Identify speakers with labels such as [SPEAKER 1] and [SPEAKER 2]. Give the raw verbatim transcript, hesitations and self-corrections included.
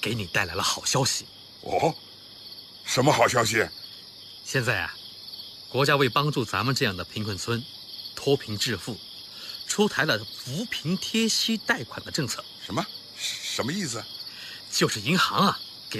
[SPEAKER 1] 给你带来了好消息。
[SPEAKER 2] 哦，什么好消息？
[SPEAKER 1] 现在啊，国家为帮助咱们这样的贫困村脱贫致富，出台了扶贫贴息贷款的政策。
[SPEAKER 2] 什么？什么意思？
[SPEAKER 1] 就是银行啊，